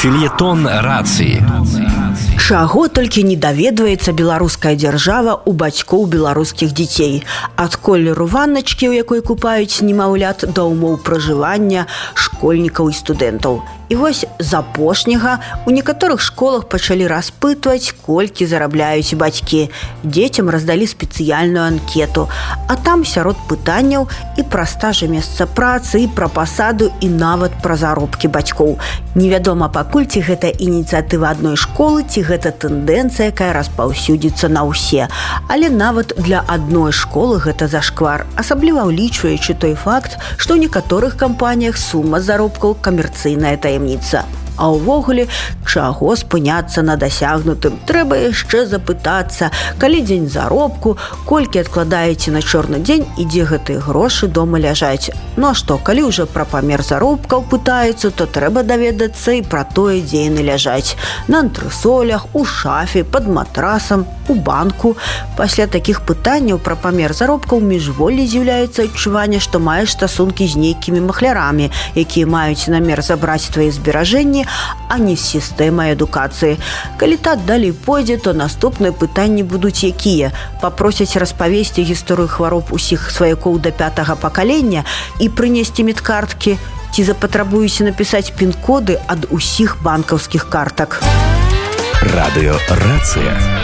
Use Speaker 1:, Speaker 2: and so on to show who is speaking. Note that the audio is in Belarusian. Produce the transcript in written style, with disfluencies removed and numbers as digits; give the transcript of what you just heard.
Speaker 1: Фельетон рацыі.
Speaker 2: Чаго толькі не даведваецца беларуская дзяржава ў бацькоў беларускіх дзяцей. Ад колеру ванначкі, у якой купаюць немаўлят, да ўмоў пражывання школьнікаў і студэнтаў. І вось з апошняга у некаторых школах пачалі распытваць, колькі зарабляюць бацькі. Дзецям раздалі спецыяльную анкету, а там сярод пытанняў і пра стажы месца працы, і пра пасаду, і нават пра заробкі бацькоў. Невядома пакуль, ці гэта ініцыятыва адной школы, ці гэта тэндэнцыя, якая распаўсюдзіцца на ўсе. Але нават для адной школы гэта зашквар, асабліва ўлічваючы той факт, што ў некаторых кампаніях сума заробкаў камерцыйная таямніца. А ўвогуле, чаго спыняцца на дасягнутым? Трэба яшчэ запытацца, калі дзень заробку, колькі адкладаеце на чорны дзень і дзе гэтыя грошы дома ляжаць. Ну а што, калі ўжо пра памер заробкаў пытаюцца, то трэба даведацца і пра тое, дзе яны ляжаць. На антрысолях, у шафе, пад матрасам, у банку. Пасля такіх пытанняў пра памер заробкаў міжволі з'яўляецца адчуванне, што маеш стасункі з нейкімі махлярамі, якія маюць намер забраць твае зберажэнні, а не з сістэмай адукацыі. Калі так далей пойдзе, то наступныя пытанні будуць якія? Папросяць распавесці гісторыю хвароб усіх сваякоў да 5-го пакалення і прынесці медкарткі? Ці запатрабуюся напісаць пін-коды ад усіх банкаўскіх картак?
Speaker 1: Радыё «Рацыя».